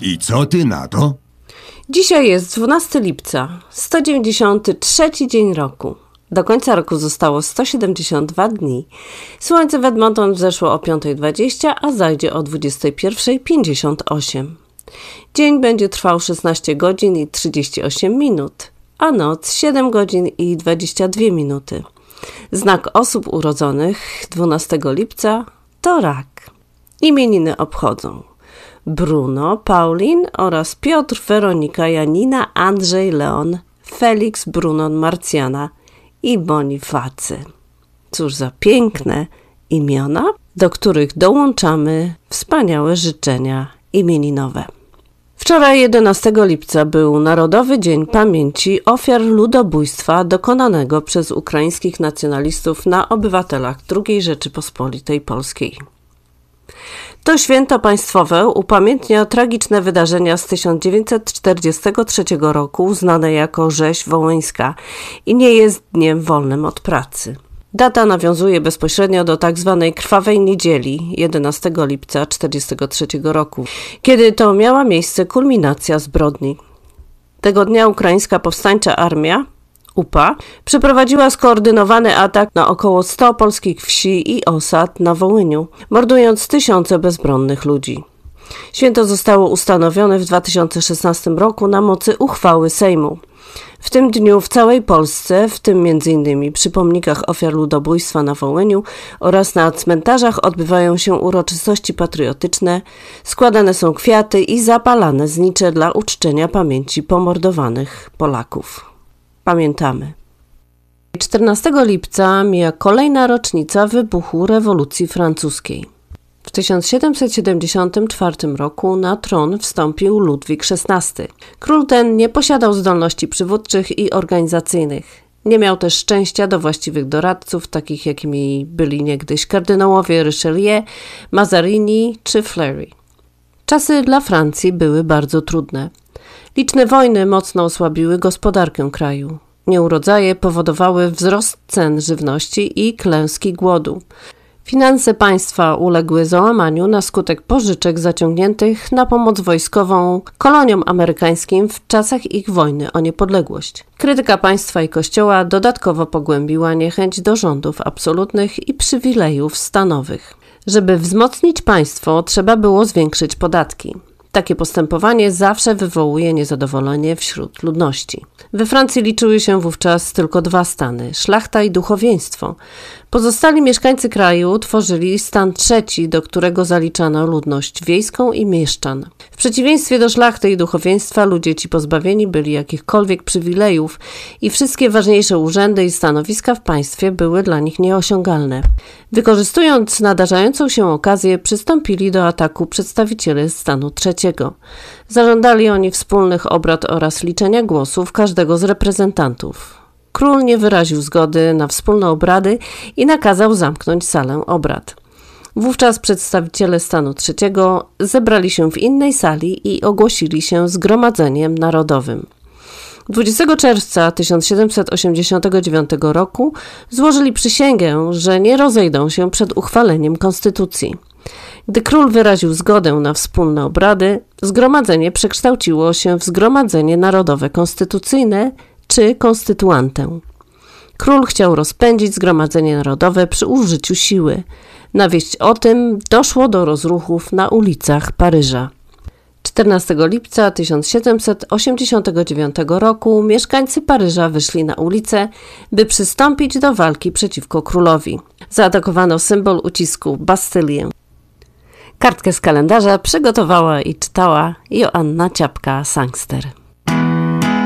I co ty na to? Dzisiaj jest 12 lipca, 193 dzień roku. Do końca roku zostało 172 dni. Słońce w Edmonton wzeszło o 5:20, a zajdzie o 21:58. Dzień będzie trwał 16 godzin i 38 minut, a noc 7 godzin i 22 minuty. Znak osób urodzonych 12 lipca to rak. Imieniny obchodzą Bruno, Paulin oraz Piotr, Weronika, Janina, Andrzej, Leon, Felix, Brunon, Marcjana i Bonifacy. Cóż za piękne imiona, do których dołączamy wspaniałe życzenia imieninowe. Wczoraj 11 lipca był Narodowy Dzień Pamięci ofiar ludobójstwa dokonanego przez ukraińskich nacjonalistów na obywatelach II Rzeczypospolitej Polskiej. To święto państwowe upamiętnia tragiczne wydarzenia z 1943 roku, znane jako Rzeź Wołyńska, i nie jest dniem wolnym od pracy. Data nawiązuje bezpośrednio do tzw. Krwawej Niedzieli 11 lipca 1943 roku, kiedy to miała miejsce kulminacja zbrodni. Tego dnia ukraińska powstańcza armia, UPA, przeprowadziła skoordynowany atak na około 100 polskich wsi i osad na Wołyniu, mordując tysiące bezbronnych ludzi. Święto zostało ustanowione w 2016 roku na mocy uchwały Sejmu. W tym dniu w całej Polsce, w tym m.in. przy pomnikach ofiar ludobójstwa na Wołyniu oraz na cmentarzach odbywają się uroczystości patriotyczne, składane są kwiaty i zapalane znicze dla uczczenia pamięci pomordowanych Polaków. Pamiętamy. 14 lipca mija kolejna rocznica wybuchu rewolucji francuskiej. W 1774 roku na tron wstąpił Ludwik XVI. Król ten nie posiadał zdolności przywódczych i organizacyjnych. Nie miał też szczęścia do właściwych doradców, takich jakimi byli niegdyś kardynałowie Richelieu, Mazarini czy Fleury. Czasy dla Francji były bardzo trudne. Liczne wojny mocno osłabiły gospodarkę kraju. Nieurodzaje powodowały wzrost cen żywności i klęski głodu. Finanse państwa uległy załamaniu na skutek pożyczek zaciągniętych na pomoc wojskową koloniom amerykańskim w czasach ich wojny o niepodległość. Krytyka państwa i kościoła dodatkowo pogłębiła niechęć do rządów absolutnych i przywilejów stanowych. Żeby wzmocnić państwo, trzeba było zwiększyć podatki. Takie postępowanie zawsze wywołuje niezadowolenie wśród ludności. We Francji liczyły się wówczas tylko dwa stany – szlachta i duchowieństwo. Pozostali mieszkańcy kraju tworzyli stan trzeci, do którego zaliczano ludność wiejską i mieszczan. W przeciwieństwie do szlachty i duchowieństwa ludzie ci pozbawieni byli jakichkolwiek przywilejów i wszystkie ważniejsze urzędy i stanowiska w państwie były dla nich nieosiągalne. Wykorzystując nadarzającą się okazję, przystąpili do ataku przedstawiciele stanu trzeciego. Zażądali oni wspólnych obrad oraz liczenia głosów każdego z reprezentantów. Król nie wyraził zgody na wspólne obrady i nakazał zamknąć salę obrad. Wówczas przedstawiciele stanu trzeciego zebrali się w innej sali i ogłosili się Zgromadzeniem Narodowym. 20 czerwca 1789 roku złożyli przysięgę, że nie rozejdą się przed uchwaleniem konstytucji. Gdy król wyraził zgodę na wspólne obrady, zgromadzenie przekształciło się w Zgromadzenie Narodowe Konstytucyjne czy konstytuantę. Król chciał rozpędzić Zgromadzenie Narodowe przy użyciu siły. Na wieść o tym doszło do rozruchów na ulicach Paryża. 14 lipca 1789 roku mieszkańcy Paryża wyszli na ulicę, by przystąpić do walki przeciwko królowi. Zaatakowano symbol ucisku Bastylię. Kartkę z kalendarza przygotowała i czytała Joanna Ciapka-Sangster.